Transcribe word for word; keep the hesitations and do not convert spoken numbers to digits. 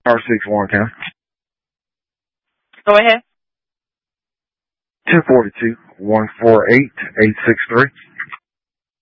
R six Warren County. Go ahead. two four two, one four eight, eight six three.